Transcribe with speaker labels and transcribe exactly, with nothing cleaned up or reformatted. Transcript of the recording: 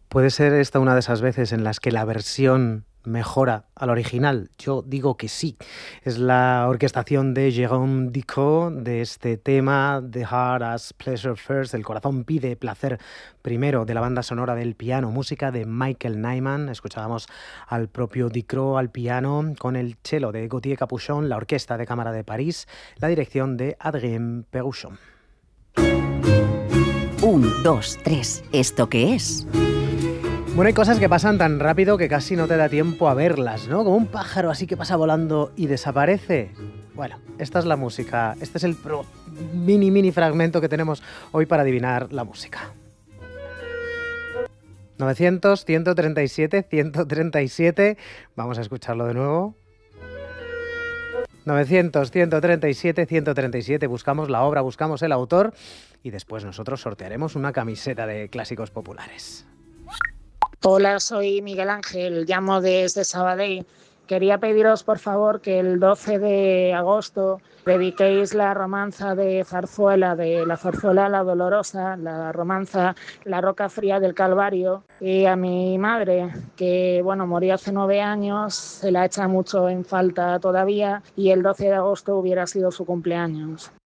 Speaker 1: ¿Puede ser esta una de esas veces en las que la versión mejora al original? Yo digo que sí. Es la orquestación de Jérôme Dicot de este tema, The Heart as Pleasure First, el corazón pide placer primero, de la banda sonora del piano, música de Michael Nyman. Escuchábamos al propio Dicot al piano, con el cello de Gauthier Capuchon, la Orquesta de Cámara de París, la dirección de Adrien Péruchon.
Speaker 2: Un, dos, tres. ¿Esto qué es?
Speaker 1: Bueno, hay cosas que pasan tan rápido que casi no te da tiempo a verlas, ¿no? Como un pájaro así que pasa volando y desaparece. Bueno, esta es la música, este es el pro mini mini fragmento que tenemos hoy para adivinar la música. novecientos, ciento treinta y siete, ciento treinta y siete, vamos a escucharlo de nuevo. novecientos, ciento treinta y siete, ciento treinta y siete, buscamos la obra, buscamos el autor y después nosotros sortearemos una camiseta de clásicos populares.
Speaker 3: Hola, soy Miguel Ángel, llamo desde Sabadell. Quería pediros, por favor, que el doce de agosto dediquéis la romanza de Zarzuela, de la Zarzuela La Dolorosa, la romanza La Roca Fría del Calvario, y a mi madre, que bueno, murió hace nueve años, se la echa mucho en falta todavía, y el doce de agosto hubiera sido su cumpleaños.